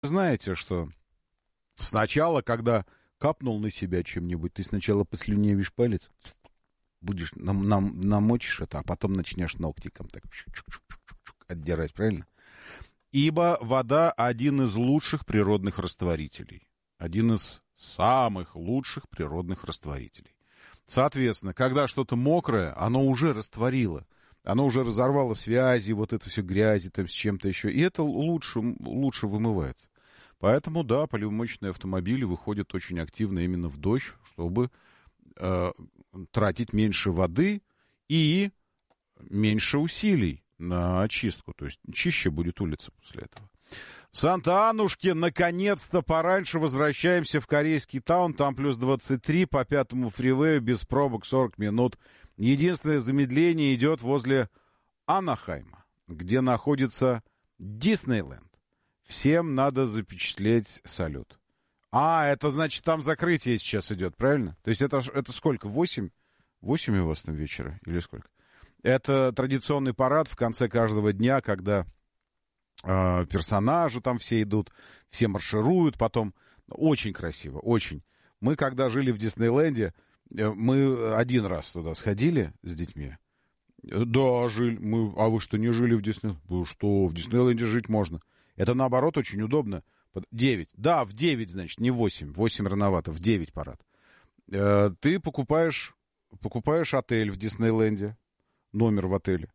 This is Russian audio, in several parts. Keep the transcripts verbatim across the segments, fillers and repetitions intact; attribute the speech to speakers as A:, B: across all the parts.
A: знаете, что сначала, когда капнул на себя чем-нибудь, ты сначала послюнявишь палец, будешь нам, нам, намочишь это, а потом начнешь ногтиком так отдирать, правильно? Ибо вода один из лучших природных растворителей. Один из самых лучших природных растворителей. Соответственно, когда что-то мокрое, оно уже растворило. Оно уже разорвало связи, вот это все грязи там с чем-то еще. И это лучше, лучше вымывается. Поэтому, да, полимочные автомобили выходят очень активно именно в дождь, чтобы э, тратить меньше воды и меньше усилий на очистку. То есть чище будет улица после этого. В Санта-Анушке наконец-то пораньше возвращаемся в корейский таун. Там плюс двадцать три по пятому фривею, без пробок сорок минут. Единственное замедление идет возле Анахайма, где находится Диснейленд. Всем надо запечатлеть салют. А, это значит, там закрытие сейчас идет, правильно? То есть это, это сколько? Восемь? Восемь у вас там вечера? Или сколько? Это традиционный парад в конце каждого дня, когда э, персонажи там все идут, все маршируют, потом очень красиво, очень. Мы, когда жили в Диснейленде, мы один раз туда сходили с детьми. Да, жили. Мы... А вы что, не жили в Диснейленде? Вы что, в Диснейленде жить можно? Это, наоборот, очень удобно. Девять. Да, в девять, значит, не в восемь. восемь рановато, в девять парад. Ты покупаешь, покупаешь отель в Диснейленде, номер в отеле.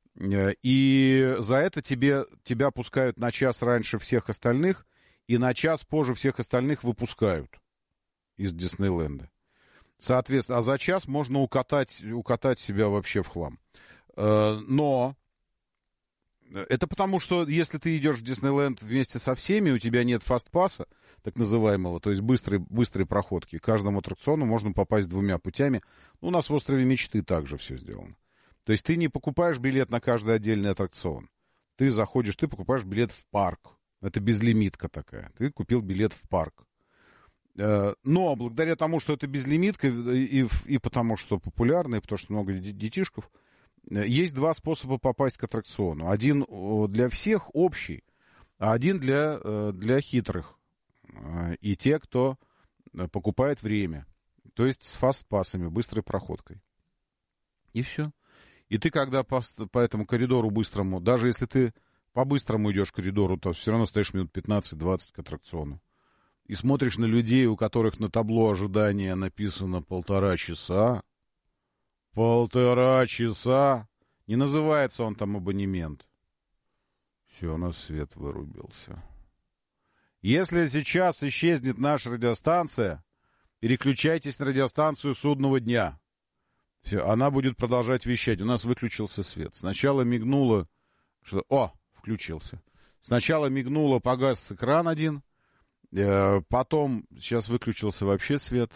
A: И за это тебе, тебя пускают на час раньше всех остальных, и на час позже всех остальных выпускают из Диснейленда. Соответственно, а за час можно укатать, укатать себя вообще в хлам. Но это потому, что если ты идешь в Диснейленд вместе со всеми, у тебя нет фастпасса, так называемого, то есть быстрой, быстрой проходки. К каждому аттракциону можно попасть двумя путями. У нас в «Острове мечты» также все сделано. То есть ты не покупаешь билет на каждый отдельный аттракцион. Ты заходишь, ты покупаешь билет в парк. Это безлимитка такая. Ты купил билет в парк. Но благодаря тому, что это безлимитка, и, и потому что популярно, и потому что много детишков, есть два способа попасть к аттракциону. Один для всех общий, а один для, для хитрых. И те, кто покупает время. То есть с фастпассами, быстрой проходкой. И все. И ты, когда по, по этому коридору быстрому, даже если ты по-быстрому идешь к коридору, то все равно стоишь минут пятнадцать-двадцать к аттракциону. И смотришь на людей, у которых на табло ожидания написано полтора часа. Полтора часа. Не называется он там абонемент. Все, у нас свет вырубился. Если сейчас исчезнет наша радиостанция, переключайтесь на радиостанцию «Судного дня». Все, она будет продолжать вещать. У нас выключился свет. Сначала мигнуло, что... О, включился. Сначала мигнуло, погас экран один. Потом, сейчас выключился вообще свет.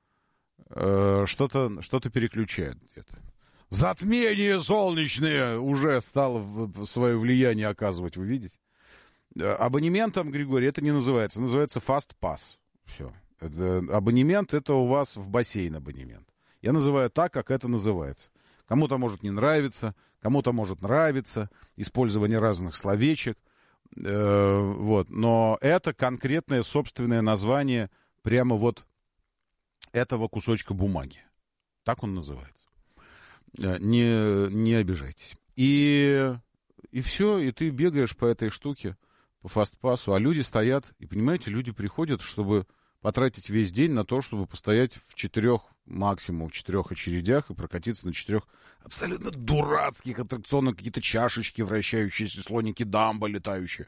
A: Что-то, что-то переключает где-то. Затмение солнечное уже стало свое влияние оказывать, вы видите? Абонементом, Григорий, это не называется. Называется Fast Pass. Все. Это, абонемент — это у вас в бассейн абонемент. Я называю так, как это называется. Кому-то может не нравиться, кому-то может нравиться. Использование разных словечек. Вот, но это конкретное собственное название прямо вот этого кусочка бумаги. Так он называется. Не, не обижайтесь. И, и все, и ты бегаешь по этой штуке, по фастпассу, а люди стоят, и, понимаете, люди приходят, чтобы потратить весь день на то, чтобы постоять в четырех, максимум в четырех очередях и прокатиться на четырех абсолютно дурацких аттракционах, какие-то чашечки вращающиеся, слоники Дамбо летающие.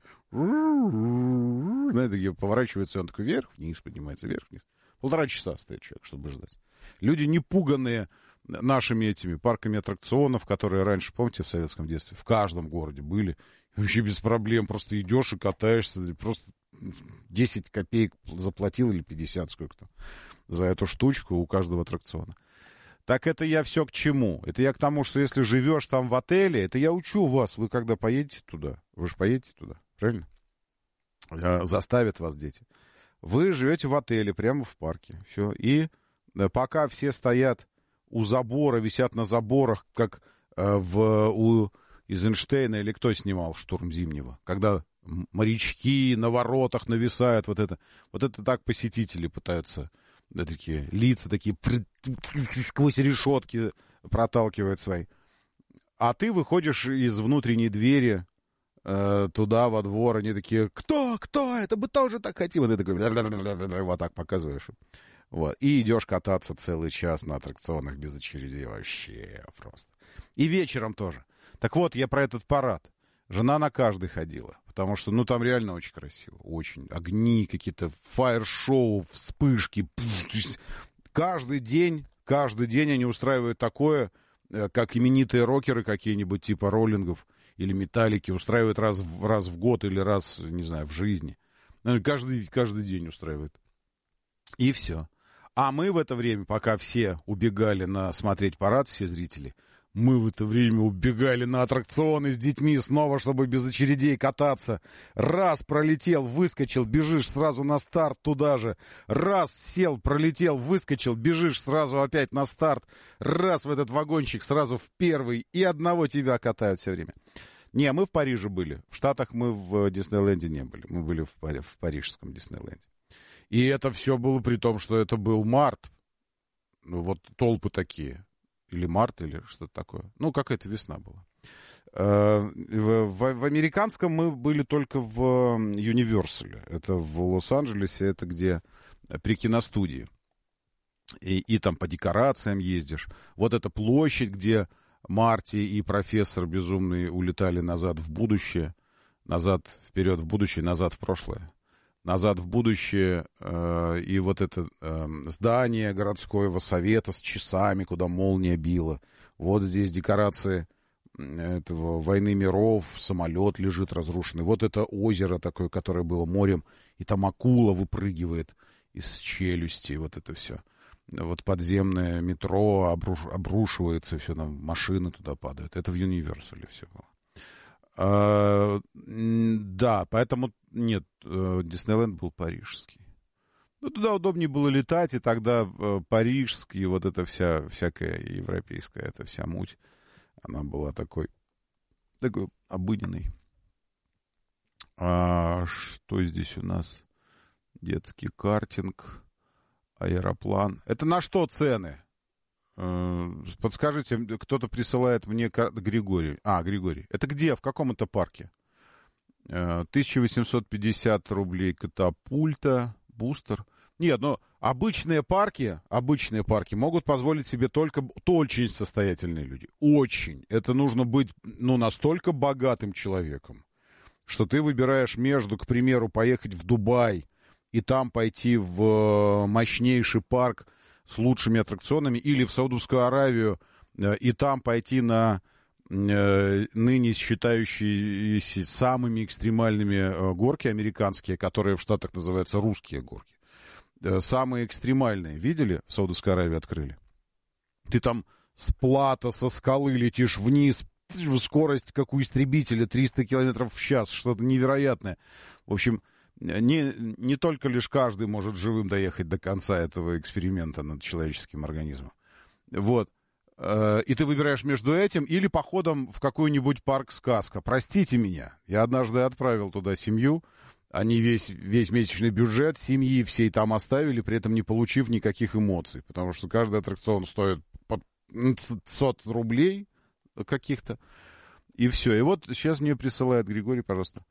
A: Знаете, где поворачивается, он такой вверх-вниз, поднимается вверх-вниз. Полтора часа стоит человек, чтобы ждать. Люди, не пуганные нашими этими парками аттракционов, которые раньше, помните, в советском детстве, в каждом городе были, вообще без проблем, просто идешь и катаешься, просто десять копеек заплатил или пятьдесят, сколько там, за эту штучку у каждого аттракциона. Так это я все к чему? Это я к тому, что если живешь там в отеле, это я учу вас, вы когда поедете туда, вы же поедете туда, правильно? Заставят вас дети. Вы живете в отеле, прямо в парке, все, и пока все стоят у забора, висят на заборах, как э, в, у Эйзенштейна, или кто снимал «Штурм Зимнего», когда морячки на воротах нависают, вот это, вот это так посетители пытаются, да, такие лица такие сквозь решетки проталкивают свои. А ты выходишь из внутренней двери э, туда, во двор, они такие, кто, кто, это мы тоже так хотим. Вот ты такой, вот так показываешь. Вот. И идешь кататься целый час на аттракционах без очередей. Вообще просто. И вечером тоже. Так вот, я про этот парад. Жена на каждый ходила. Потому что, ну, там реально очень красиво. Очень. Огни какие-то, фаер-шоу, вспышки. Каждый день, каждый день они устраивают такое, как именитые рокеры какие-нибудь, типа роллингов или металлики, устраивают раз в, раз в год или раз, не знаю, в жизни. Каждый, каждый день устраивают. И все. А мы в это время, пока все убегали на смотреть парад, все зрители, мы в это время убегали на аттракционы с детьми снова, чтобы без очередей кататься. Раз пролетел, выскочил, бежишь сразу на старт туда же. Раз сел, пролетел, выскочил, бежишь сразу опять на старт. Раз в этот вагончик, сразу в первый. И одного тебя катают все время. Не, мы в Париже были. В Штатах мы в Диснейленде не были. Мы были в, Пари- в парижском Диснейленде. И это все было при том, что это был март. Ну, вот толпы такие. Или март, или что-то такое. Ну, какая-то весна была. В, в, в американском мы были только в Юниверсале. Это в Лос-Анджелесе, это где при киностудии. И, и там по декорациям ездишь. Вот эта площадь, где Марти и профессор безумный улетали назад в будущее. Назад, вперед в будущее, назад в прошлое. Назад в будущее, э, и вот это э, здание городского совета с часами, куда молния била. Вот здесь декорации этого «Войны миров», самолет лежит разрушенный. Вот это озеро такое, которое было морем, и там акула выпрыгивает из челюсти, вот это все. Вот подземное метро обруш, обрушивается, все, там машины туда падают. Это в Юниверсале все было. А, да, поэтому нет, Диснейленд был парижский. Ну, туда удобнее было летать, и тогда парижский, вот эта вся, всякая европейская, эта вся муть, она была такой, такой обыденной. А, что здесь у нас? Детский картинг, аэроплан. Это на что цены? Подскажите, кто-то присылает мне Григорий. А, Григорий. Это где? В каком это парке? тысяча восемьсот пятьдесят рублей катапульта, бустер. Нет, но обычные парки, обычные парки могут позволить себе только, то очень состоятельные люди. Очень. Это нужно быть, ну, настолько богатым человеком, что ты выбираешь между, к примеру, поехать в Дубай и там пойти в мощнейший парк с лучшими аттракционами, или в Саудовскую Аравию, и там пойти на э, ныне считающиеся самыми экстремальными горки американские, которые в Штатах называются русские горки. Самые экстремальные. Видели? В Саудовской Аравии открыли. Ты там с плато, со скалы летишь вниз, скорость, как у истребителя, триста километров в час, что-то невероятное. В общем, Не, не только лишь каждый может живым доехать до конца этого эксперимента над человеческим организмом. Вот. И ты выбираешь между этим или походом в какой-нибудь парк-сказка. Простите меня, я однажды отправил туда семью, они весь, весь месячный бюджет семьи всей там оставили, при этом не получив никаких эмоций, потому что каждый аттракцион стоит под сто рублей каких-то, и все. И вот сейчас мне присылает Григорий, пожалуйста,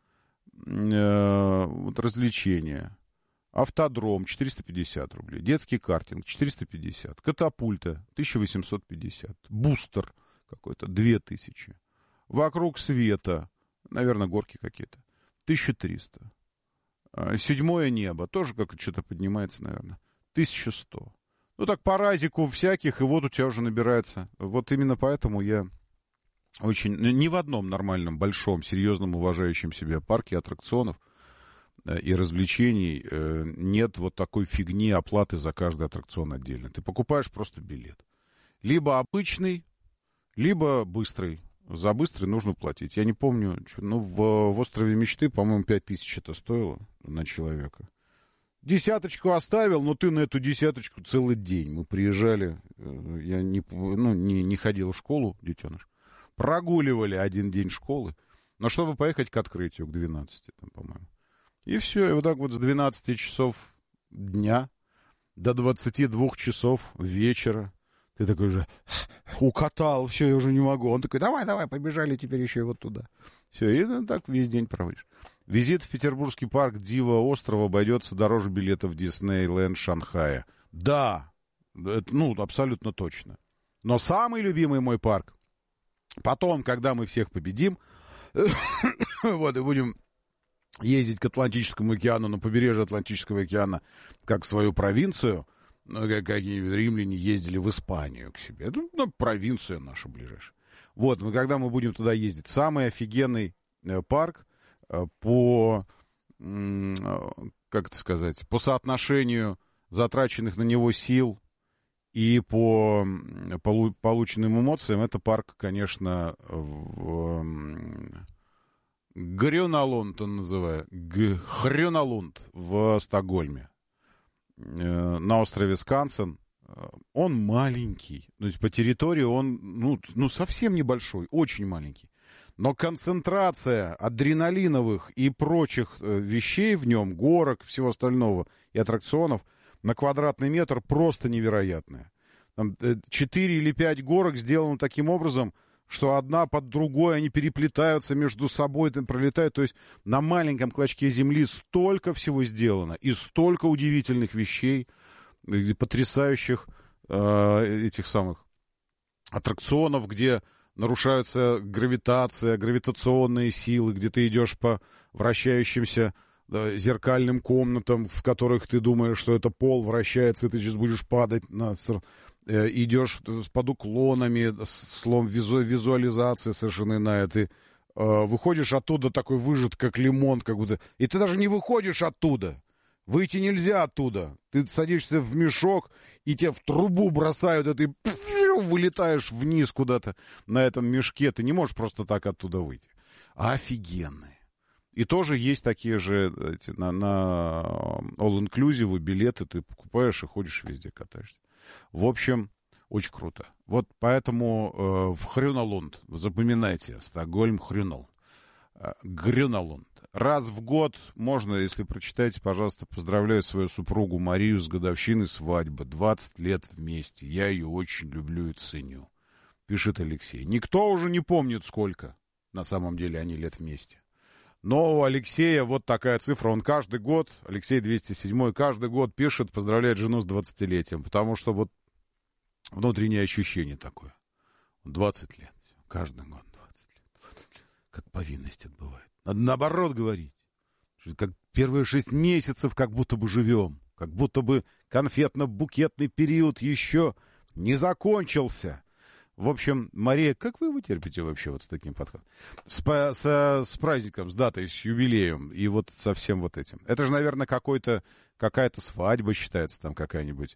A: вот развлечения. Автодром четыреста пятьдесят рублей. Детский картинг четыреста пятьдесят. Катапульта тысяча восемьсот пятьдесят. Бустер какой-то две тысячи. Вокруг света, наверное, горки какие-то, тысяча триста. Седьмое небо тоже как-то что-то поднимается, наверное, тысяча сто. Ну так по разику всяких, и вот у тебя уже набирается. Вот именно поэтому я очень... Ни в одном нормальном, большом, серьезном, уважающем себя парке аттракционов и развлечений нет вот такой фигни оплаты за каждый аттракцион отдельно. Ты покупаешь просто билет. Либо обычный, либо быстрый. За быстрый нужно платить. Я не помню, ну, в, в «Острове мечты», по-моему, пять тысяч это стоило на человека. Десяточку оставил, но ты на эту десяточку целый день. Мы приезжали, я не, ну, не, не ходил в школу, детеныш. Прогуливали один день школы. Но чтобы поехать к открытию, к двенадцати, там, по-моему. И все, и вот так вот с двенадцати часов дня до двадцати двух часов вечера ты такой же укатал, все, я уже не могу. Он такой, давай, давай, побежали теперь еще и вот туда. Все, и ну, так весь день проводишь. Визит в Петербургский парк Дива острова обойдется дороже билета в Диснейленд Шанхая. Да, это, ну, абсолютно точно. Но самый любимый мой парк, потом, когда мы всех победим, вот, и будем ездить к Атлантическому океану, на побережье Атлантического океана, как в свою провинцию, ну, как какие-нибудь римляне ездили в Испанию к себе. Ну, ну, провинция наша ближайшая. Вот, мы, когда мы будем туда ездить, самый офигенный э, парк э, по, э, как это сказать, по соотношению затраченных на него сил и по полу- полученным эмоциям, это парк, конечно, в, э, Грюналунд он называет, Грюналунд в Стокгольме, э, на острове Скансен. Он маленький, то есть по территории он, ну, ну, совсем небольшой, очень маленький. Но концентрация адреналиновых и прочих вещей в нем, горок, всего остального и аттракционов на квадратный метр просто невероятная. Там четыре или пять горок сделаны таким образом, что одна под другой, они переплетаются между собой, там пролетают. То есть на маленьком клочке земли столько всего сделано и столько удивительных вещей, потрясающих э, этих самых аттракционов, где нарушаются гравитация, гравитационные силы, где ты идешь по вращающимся да, зеркальным комнатам, в которых ты думаешь, что это пол вращается, и ты сейчас будешь падать на... Э, идешь под уклонами, слом визу, визуализация совершенно иная, ты э, выходишь оттуда такой выжат, как лимон, как будто... И ты даже не выходишь оттуда. Выйти нельзя оттуда. Ты садишься в мешок, и тебя в трубу бросают, и ты вылетаешь вниз куда-то на этом мешке. Ты не можешь просто так оттуда выйти. Офигенные. И тоже есть такие же эти, на, на all-inclusive билеты. Ты покупаешь и ходишь везде, катаешься. В общем, очень круто. Вот поэтому э, в Хрюналунд, запоминайте, Стокгольм, Хрюнал. Э, Грюналунд. Раз в год можно, если прочитаете, пожалуйста, поздравляю свою супругу Марию с годовщиной свадьбы. двадцать лет вместе. Я ее очень люблю и ценю. Пишет Алексей. Никто уже не помнит, сколько на самом деле они лет вместе. Но у Алексея вот такая цифра. Он каждый год, Алексей двести седьмой, каждый год пишет, поздравляет жену с двадцатилетием. Потому что вот внутреннее ощущение такое. двадцать лет. Каждый год двадцать лет. двадцать лет. Как повинность отбывает. Надо наоборот говорить. Как первые шесть месяцев как будто бы живем. Как будто бы конфетно-букетный период еще не закончился. В общем, Мария, как вы вытерпите вообще вот с таким подходом? С, с, с праздником, с датой, с юбилеем и вот со всем вот этим. Это же, наверное, какой-то, какая-то свадьба считается там какая-нибудь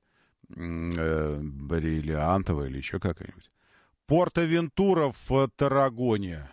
A: э, бриллиантовая или еще какая-нибудь. Порт-Авентура в Таррагоне.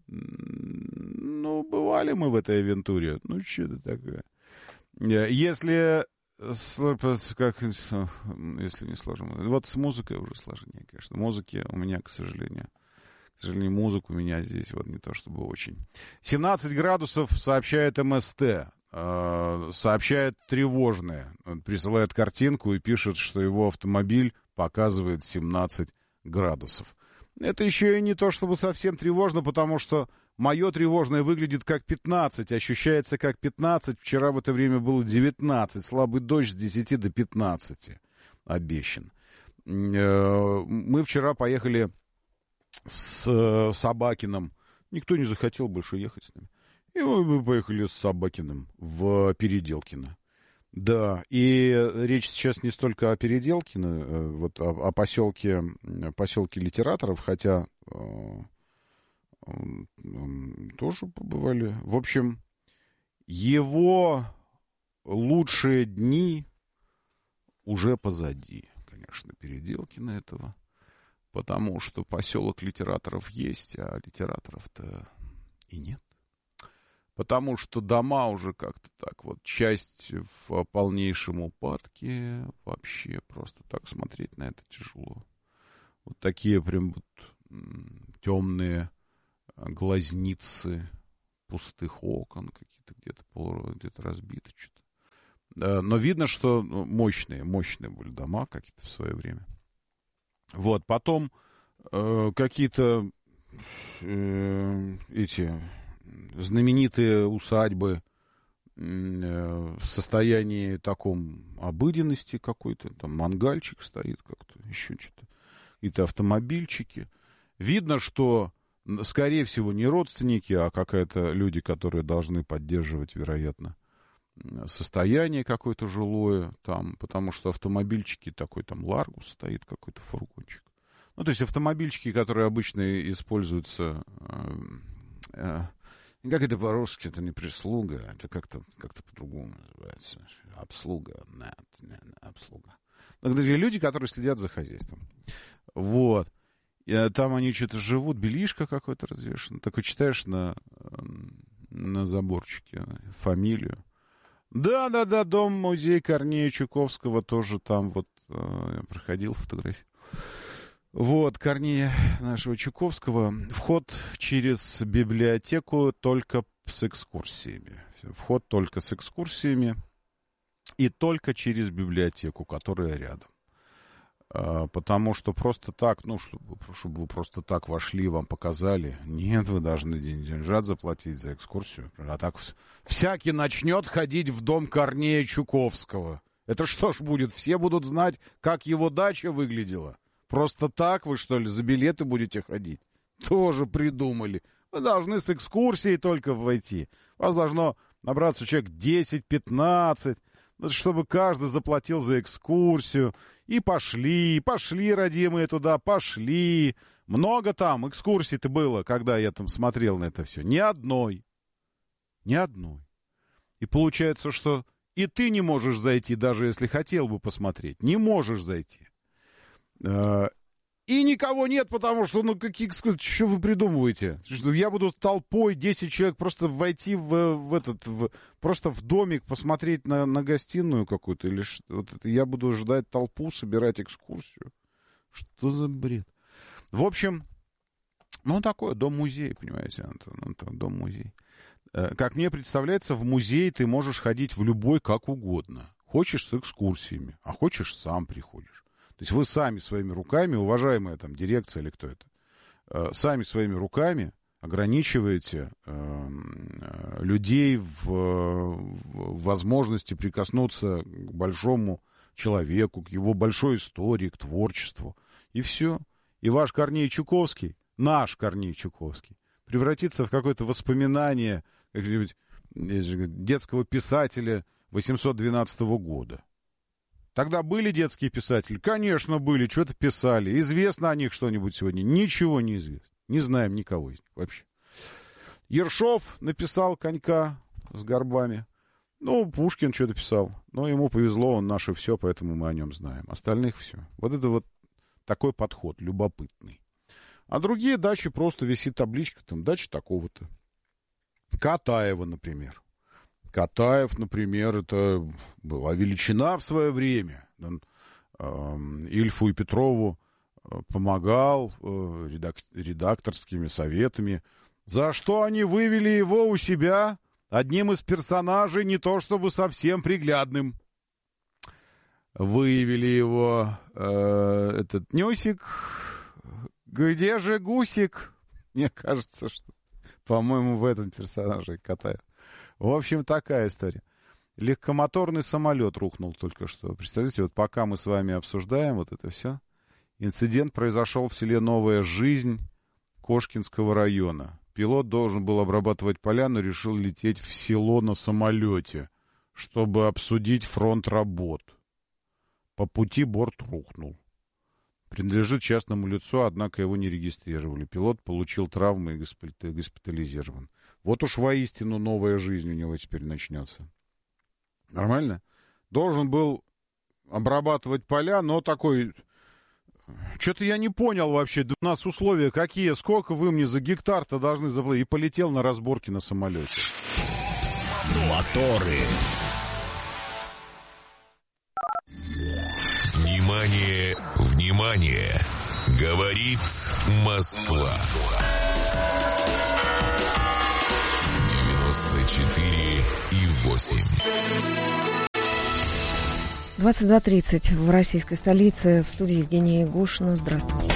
A: Ну, бывали мы в этой авентуре. Ну, что это такое? Если... Как, если не сложно. Вот с музыкой уже сложнее, конечно. Музыки у меня, к сожалению. К сожалению, музыка у меня здесь вот не то чтобы очень. семнадцать градусов сообщает МСТ. Э, сообщает тревожное. Он присылает картинку и пишет, что его автомобиль показывает семнадцать градусов. Это еще и не то чтобы совсем тревожно, потому что мое тревожное выглядит как пятнадцать, ощущается как пятнадцать. Вчера в это время было девятнадцать. Слабый дождь с десяти до пятнадцати обещан. Мы вчера поехали с Собакиным. Никто не захотел больше ехать с нами. И мы поехали с Собакиным в Переделкино. Да, и речь сейчас не столько о Переделкино, вот о, о поселке, поселке литераторов, хотя э, э, тоже побывали. В общем, его лучшие дни уже позади, конечно, Переделкино этого, потому что поселок литераторов есть, а литераторов-то и нет. Потому что дома уже как-то так вот, часть в полнейшем упадке, вообще просто так смотреть на это тяжело. Вот такие прям вот темные глазницы пустых окон, какие-то где-то, полу, где-то разбиты что-то. Но видно, что мощные, мощные были дома какие-то в свое время. Вот, потом э, какие-то э, эти знаменитые усадьбы э, в состоянии таком обыденности какой-то, там мангальчик стоит как-то, еще что-то, какие-то автомобильчики. Видно, что, скорее всего, не родственники, а какая-то люди, которые должны поддерживать, вероятно, состояние какое-то жилое там, потому что автомобильчики, такой там Ларгус стоит, какой-то фургончик. Ну, то есть автомобильчики, которые обычно используются, э, э, как это по-русски, это не прислуга, это как-то, как-то по-другому называется, обслуга, нет, нет, обслуга. Но это люди, которые следят за хозяйством. Вот. И там они что-то живут, белишко какое-то развешено. Такой читаешь на, на заборчике фамилию. Да-да-да, дом-музей Корнея Чуковского тоже там вот э, проходил фотографию. Вот, Корнея нашего Чуковского. Вход через библиотеку только с экскурсиями. Вход только с экскурсиями и только через библиотеку, которая рядом. Потому что просто так, ну, чтобы, чтобы вы просто так вошли, вам показали. Нет, вы должны деньжат заплатить за экскурсию. А так всякий начнет ходить в дом Корнея Чуковского. Это что ж будет? Все будут знать, как его дача выглядела. Просто так вы, что ли, за билеты будете ходить? Тоже придумали. Вы должны с экскурсией только войти. У вас должно набраться человек десять-пятнадцать, чтобы каждый заплатил за экскурсию. И пошли, пошли, родимые, туда, пошли. Много там экскурсий-то было, когда я там смотрел на это все. Ни одной. Ни одной. И получается, что и ты не можешь зайти, даже если хотел бы посмотреть. Не можешь зайти. И никого нет, потому что, ну, какие экскурсии, что вы придумываете? Что я буду толпой, десять человек, просто войти в, в этот, в, просто в домик, посмотреть на, на гостиную какую-то, или что, вот это, я буду ждать толпу, собирать экскурсию. Что за бред? В общем, ну, такое, дом-музей, понимаете, Антон, Антон, дом-музей. Как мне представляется, в музей ты можешь ходить в любой как угодно. Хочешь с экскурсиями, а хочешь сам приходишь. То есть вы сами своими руками, уважаемая там дирекция или кто это, э, сами своими руками ограничиваете э, людей в, в возможности прикоснуться к большому человеку, к его большой истории, к творчеству. И все. И ваш Корней Чуковский, наш Корней Чуковский, превратится в какое-то воспоминание как-нибудь детского писателя восемьсот двенадцатого года. Тогда были детские писатели? Конечно, были, что-то писали. Известно о них что-нибудь сегодня? Ничего не известно. Не знаем никого из них вообще. Ершов написал «Конька» с горбами. Ну, Пушкин что-то писал. Но ему повезло, он наше все, поэтому мы о нем знаем. Остальных все. Вот это вот такой подход, любопытный. А другие дачи просто висит табличка, там, дача такого-то. Катаева, например. Катаев, например, это была величина в свое время. Он э, Ильфу и Петрову помогал э, редак, редакторскими советами, за что они вывели его у себя одним из персонажей, не то чтобы совсем приглядным. Выявили его э, этот Нюсик. Где же Гусик? Мне кажется, что, по-моему, в этом персонаже Катаев. В общем, такая история. Легкомоторный самолет рухнул только что. Представляете, вот пока мы с вами обсуждаем вот это все, инцидент произошел в селе Новая Жизнь Кошкинского района. Пилот должен был обрабатывать поля, но решил лететь в село на самолете, чтобы обсудить фронт работ. По пути борт рухнул. Принадлежит частному лицу, однако его не регистрировали. Пилот получил травмы и госпитализирован. Вот уж воистину новая жизнь у него теперь начнется. Нормально? Должен был обрабатывать поля, но такой... Что-то я не понял вообще. У нас условия какие? Сколько вы мне за гектар-то должны заплатить? И полетел на разборки на самолете.
B: Моторы. Внимание, внимание! Говорит Москва. девяносто четыре и восемь.
C: двадцать два тридцать в российской столице. В студии Евгения Ягушина. Здравствуйте.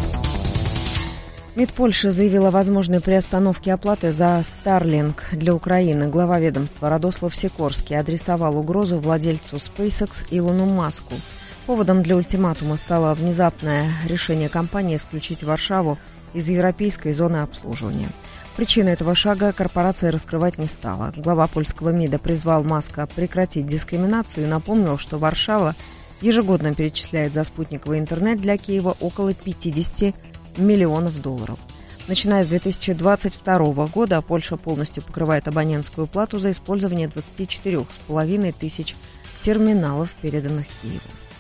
C: МИД Польши заявила о возможной приостановке оплаты за Starlink для Украины. Глава ведомства Радослав Сикорский адресовал угрозу владельцу SpaceX Илону Маску. Поводом для ультиматума стало внезапное решение компании исключить Варшаву из европейской зоны обслуживания. Причины этого шага корпорация раскрывать не стала. Глава польского МИДа призвал Маска прекратить дискриминацию и напомнил, что Варшава ежегодно перечисляет за спутниковый интернет для Киева около пятьдесят миллионов долларов. Начиная с две тысячи двадцать второго года Польша полностью покрывает абонентскую плату за использование двадцати четырёх с половиной тысяч терминалов, переданных Киеву.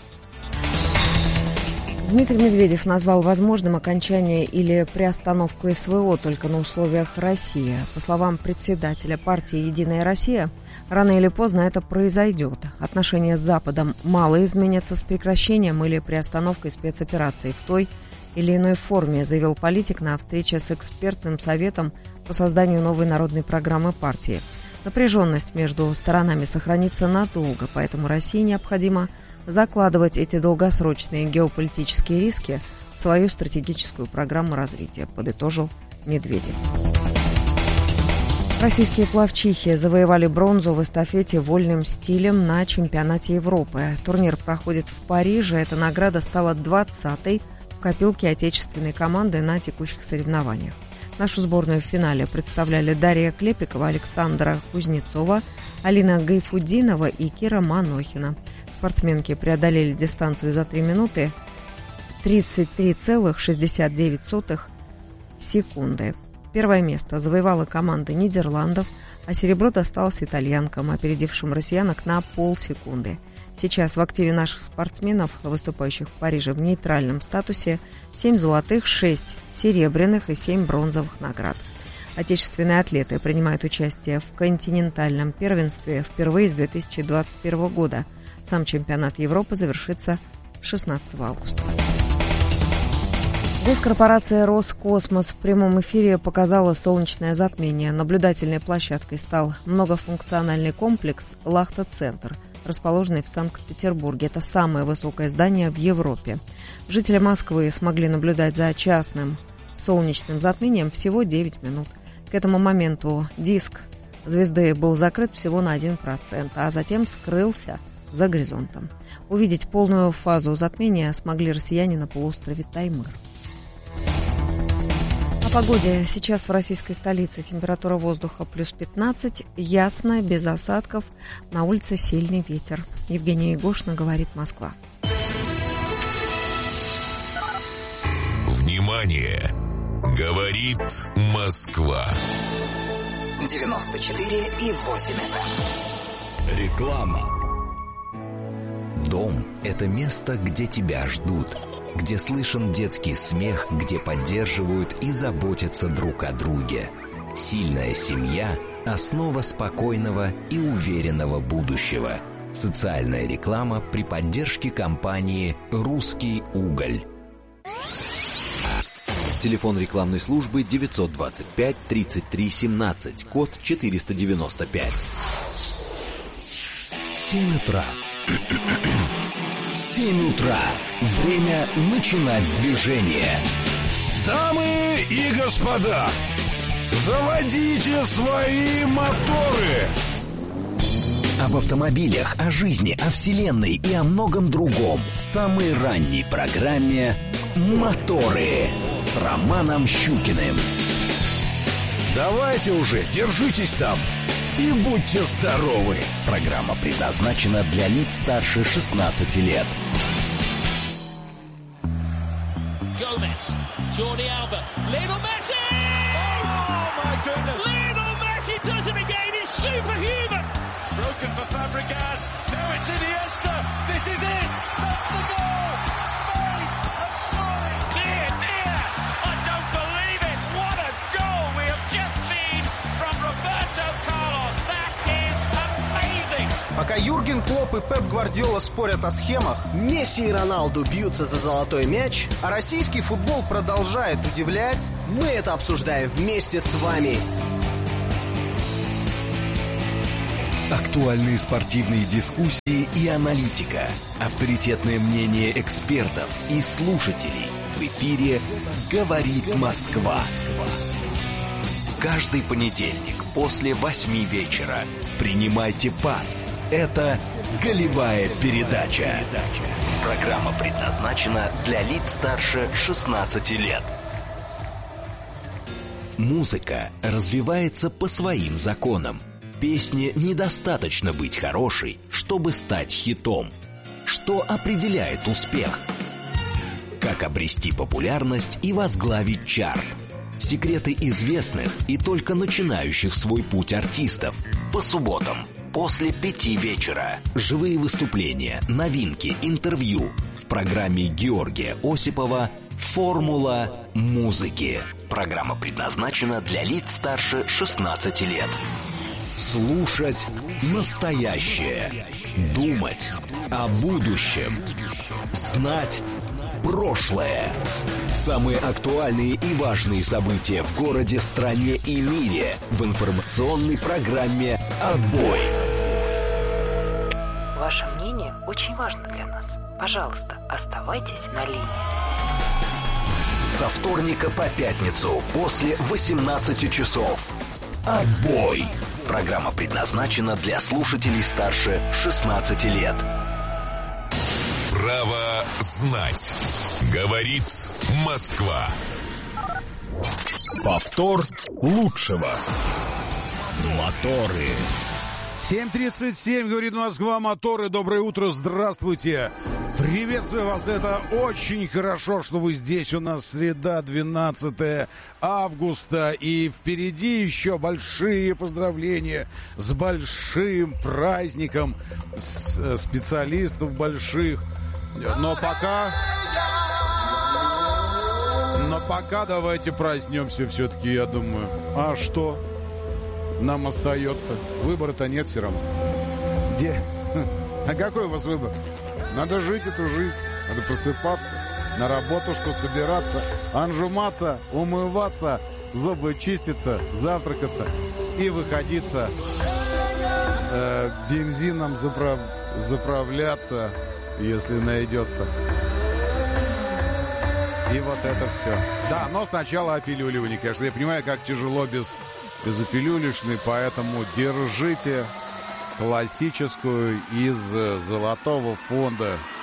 C: Дмитрий Медведев назвал возможным окончание или приостановку СВО только на условиях России. По словам председателя партии «Единая Россия», рано или поздно это произойдет. Отношения с Западом мало изменятся с прекращением или приостановкой спецопераций в той или иной форме, заявил политик на встрече с экспертным советом по созданию новой народной программы партии. Напряженность между сторонами сохранится надолго, поэтому России необходимо закладывать эти долгосрочные геополитические риски в свою стратегическую программу развития, подытожил Медведев. Российские пловчихи завоевали бронзу в эстафете вольным стилем на чемпионате Европы. Турнир проходит в Париже. Эта награда стала двадцатой в копилке отечественной команды на текущих соревнованиях. Нашу сборную в финале представляли Дарья Клепикова, Александра Кузнецова, Алина Гайфуддинова и Кира Манохина. Спортсменки преодолели дистанцию за три минуты тридцать три целых шестьдесят девять сотых секунды. Первое место завоевала команда Нидерландов, а серебро досталось итальянкам, опередившим россиянок на полсекунды. Сейчас в активе наших спортсменов, выступающих в Париже в нейтральном статусе, семь золотых, шесть серебряных и семь бронзовых наград. Отечественные атлеты принимают участие в континентальном первенстве впервые с две тысячи двадцать первого года. Сам чемпионат Европы завершится шестнадцатого августа. Госкорпорация «Роскосмос» в прямом эфире показала солнечное затмение. Наблюдательной площадкой стал многофункциональный комплекс «Лахта-центр», расположенный в Санкт-Петербурге. Это самое высокое здание в Европе. Жители Москвы смогли наблюдать за частным солнечным затмением всего девять минут. К этому моменту диск звезды был закрыт всего на один процент, а затем скрылся за горизонтом. Увидеть полную фазу затмения смогли россияне на полуострове Таймыр. О погоде. Сейчас в российской столице температура воздуха плюс пятнадцать, ясно, без осадков. На улице сильный ветер. Евгения Ягушина, говорит Москва.
B: Внимание! Говорит Москва.
D: девяносто четыре и восемь эф эм.
E: Реклама. Дом – это место, где тебя ждут, где слышен детский смех, где поддерживают и заботятся друг о друге. Сильная семья – основа спокойного и уверенного будущего. Социальная реклама при поддержке компании «Русский уголь».
F: Телефон рекламной службы девятьсот двадцать пять тридцать три семнадцать, код четыреста девяносто пять.
E: Семь утра. Семь утра. Время начинать движение.
G: Дамы и господа, заводите свои моторы.
E: Об автомобилях, о жизни, о вселенной и о многом другом в самой ранней программе «Моторы» с Романом Щукиным.
G: Давайте уже, держитесь там и будьте здоровы.
E: Программа предназначена для лиц старше шестнадцати лет.
H: Gomez, Jordi Alba, Lionel Messi! Oh my goodness! Lionel Messi does it again. He's superhuman. It's broken for Fabregas. Now it's Iniesta. This is it. That's the goal. Spain have scored. Dear, dear, I don't believe it. What a goal we have just seen from Roberto Carlos. That is amazing.
I: Пока Юрген Клопп и Пеп Гвардиола спорят о схемах, Месси и Роналду бьются за золотой мяч, а российский футбол продолжает удивлять, мы это обсуждаем вместе с вами.
E: Актуальные спортивные дискуссии и аналитика. Авторитетное мнение экспертов и слушателей. В эфире «Говорит Москва». Каждый понедельник после восьми вечера принимайте пас. Это «Голевая передача». Программа предназначена для лиц старше шестнадцати лет. Музыка развивается по своим законам. Песне недостаточно быть хорошей, чтобы стать хитом. Что определяет успех? Как обрести популярность и возглавить чарт? Секреты известных и только начинающих свой путь артистов. По субботам после пяти вечера. Живые выступления, новинки, интервью. В программе Георгия Осипова «Формула музыки». Программа предназначена для лиц старше шестнадцати лет. Слушать настоящее. Думать о будущем. Знать прошлое. Самые актуальные и важные события в городе, стране и мире в информационной программе «Отбой».
J: Ваше мнение очень важно для нас. Пожалуйста, оставайтесь на линии.
E: Со вторника по пятницу после восемнадцати часов. «Отбой». Программа предназначена для слушателей старше шестнадцати лет.
B: Право знать. Говорит Москва.
G: Повтор лучшего. Моторы.
A: семь тридцать семь, говорит Москва, моторы. Доброе утро, здравствуйте. Приветствую вас, это очень хорошо, что вы здесь. У нас среда, двенадцатое августа, и впереди еще большие поздравления с большим праздником, с специалистов больших. Но пока... Но пока давайте проснемся все-таки, я думаю. А что? Нам остается. Выбора-то нет все равно. Где? А какой у вас выбор? Надо жить эту жизнь. Надо просыпаться, на работушку собираться, анжуматься, умываться, зубы чиститься, завтракаться и выходиться, э, бензином заправ... заправляться, если найдется. И вот это все. Да, но сначала опилюливание, конечно. Я понимаю, как тяжело без, без опилюлишной, поэтому держите классическую из золотого фонда